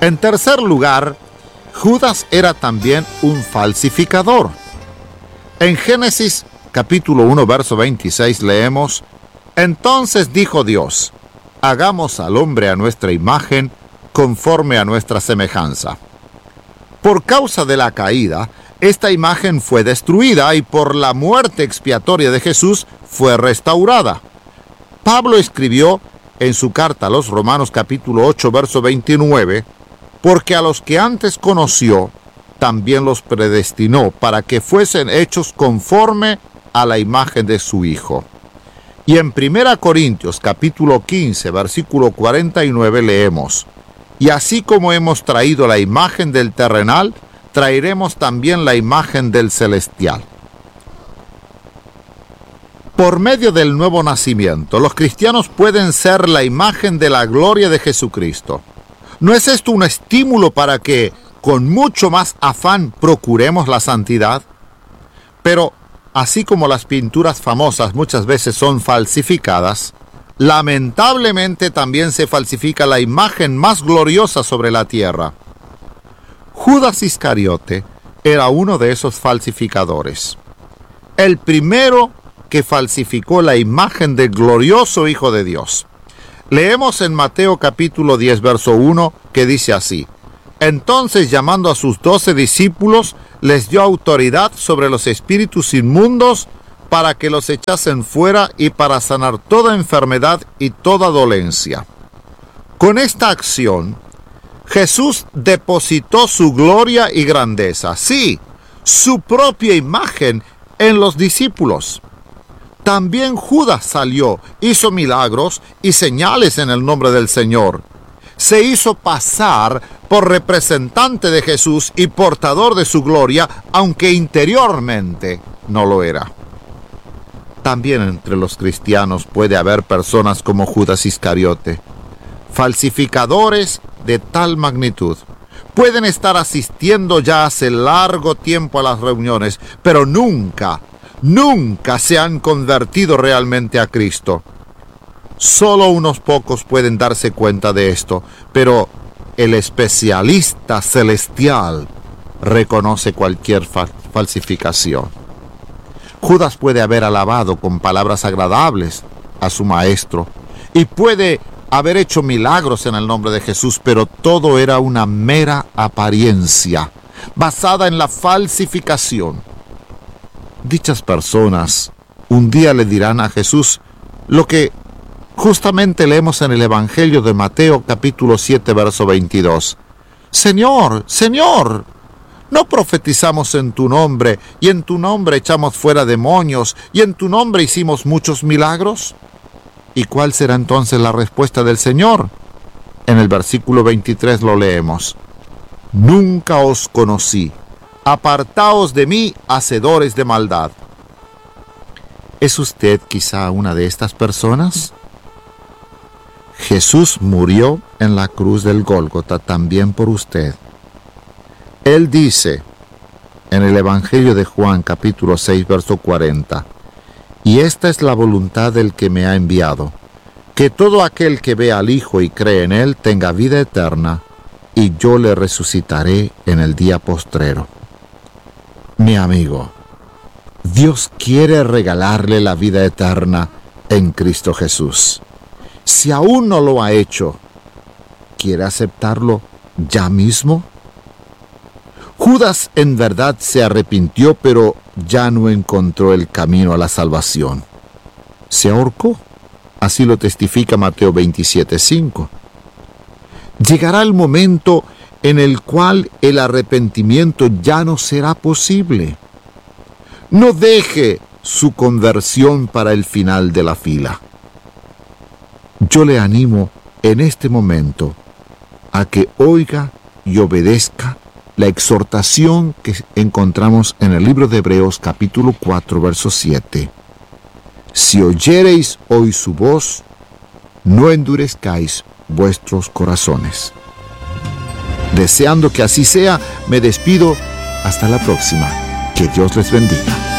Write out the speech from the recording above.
En tercer lugar, Judas era también un falsificador. En Génesis capítulo 1, verso 26 leemos: Entonces dijo Dios: hagamos al hombre a nuestra imagen, conforme a nuestra semejanza. Por causa de la caída, esta imagen fue destruida y por la muerte expiatoria de Jesús fue restaurada. Pablo escribió en su carta a los Romanos capítulo 8, verso 29, porque a los que antes conoció, también los predestinó para que fuesen hechos conforme a la imagen de su Hijo. Y en 1 Corintios capítulo 15, versículo 49 leemos: Y así como hemos traído la imagen del terrenal, traeremos también la imagen del celestial. Por medio del nuevo nacimiento, los cristianos pueden ser la imagen de la gloria de Jesucristo. ¿No es esto un estímulo para que, con mucho más afán, procuremos la santidad? Pero, así como las pinturas famosas muchas veces son falsificadas, lamentablemente también se falsifica la imagen más gloriosa sobre la tierra. Judas Iscariote era uno de esos falsificadores. El primero que falsificó la imagen del glorioso Hijo de Dios. Leemos en Mateo capítulo 10, verso 1, que dice así: Entonces, llamando a sus 12 discípulos, les dio autoridad sobre los espíritus inmundos para que los echasen fuera y para sanar toda enfermedad y toda dolencia. Con esta acción, Jesús depositó su gloria y grandeza, sí, su propia imagen en los discípulos. También Judas salió, hizo milagros y señales en el nombre del Señor. Se hizo pasar por representante de Jesús y portador de su gloria, aunque interiormente no lo era. También entre los cristianos puede haber personas como Judas Iscariote, falsificadores de tal magnitud. Pueden estar asistiendo ya hace largo tiempo a las reuniones, pero nunca se han convertido realmente a Cristo. Solo unos pocos pueden darse cuenta de esto, pero el especialista celestial reconoce cualquier falsificación. Judas puede haber alabado con palabras agradables a su maestro y puede haber hecho milagros en el nombre de Jesús, pero todo era una mera apariencia basada en la falsificación. Dichas personas un día le dirán a Jesús lo que justamente leemos en el Evangelio de Mateo capítulo 7, verso 22. Señor, Señor, ¿no profetizamos en tu nombre, y en tu nombre echamos fuera demonios, y en tu nombre hicimos muchos milagros? ¿Y cuál será entonces la respuesta del Señor? En el versículo 23 lo leemos: Nunca os conocí. Apartaos de mí, hacedores de maldad. ¿Es usted quizá una de estas personas? Jesús murió en la cruz del Gólgota también por usted. Él dice en el Evangelio de Juan capítulo 6, verso 40: Y esta es la voluntad del que me ha enviado, que todo aquel que vea al Hijo y cree en Él tenga vida eterna, y yo le resucitaré en el día postrero. Mi amigo, Dios quiere regalarle la vida eterna en Cristo Jesús. Si aún no lo ha hecho, ¿quiere aceptarlo ya mismo? Judas en verdad se arrepintió, pero ya no encontró el camino a la salvación. Se ahorcó. Así lo testifica Mateo 27:5. Llegará el momento en el cual el arrepentimiento ya no será posible. No deje su conversión para el final de la fila. Yo le animo en este momento a que oiga y obedezca la exhortación que encontramos en el libro de Hebreos capítulo 4, verso 7. Si oyereis hoy su voz, no endurezcáis vuestros corazones. Deseando que así sea, me despido. Hasta la próxima. Que Dios les bendiga.